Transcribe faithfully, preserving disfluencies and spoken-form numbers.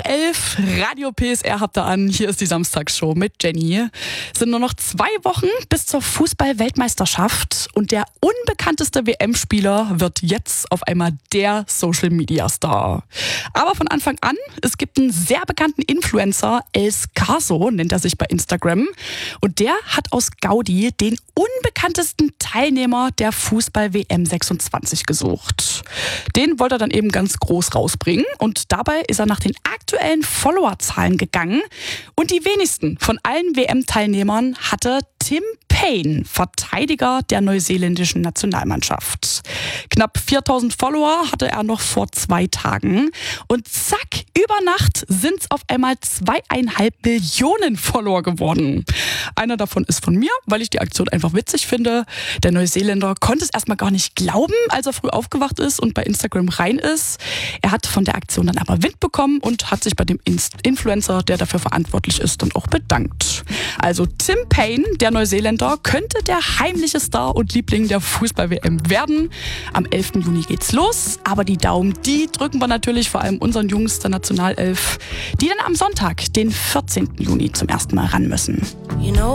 elf, Radio P S R habt ihr an. Hier ist die Samstagsshow mit Jenny. Es sind nur noch zwei Wochen bis zur Fußball-Weltmeisterschaft und der unbekannteste W M-Spieler wird jetzt auf einmal der Social-Media-Star. Aber von Anfang an, es gibt einen sehr bekannten Influencer, El Scarso nennt er sich bei Instagram, und der hat aus Gaudi den unbekanntesten Teilnehmer der Fußball-W M sechsundzwanzig gesucht. Den wollte er dann eben ganz groß rausbringen und dabei ist er nach den aktuellen Followerzahlen gegangen und die wenigsten von allen W M-Teilnehmern hatte Tim Payne, Verteidiger der neuseeländischen Nationalmannschaft. Knapp viertausend Follower hatte er noch vor zwei Tagen und zack, über Nacht sind es auf einmal zweieinhalb Millionen Follower geworden. Einer davon ist von mir, weil ich die Aktion einfach witzig finde. Der Neuseeländer konnte es erstmal gar nicht glauben, als er früh aufgewacht ist und bei Instagram rein ist. Er hat von der Aktion dann aber Wind bekommen und hat sich bei dem Influencer, der dafür verantwortlich ist, dann auch bedankt. Also Tim Payne, der Neuseeländer, könnte der heimliche Star und Liebling der Fußball-W M werden. Am elften Juni geht's los, aber die Daumen, die drücken wir natürlich vor allem unseren Jungs der Nationalelf, die dann am Sonntag, den vierzehnten Juni, zum ersten Mal ran müssen. You know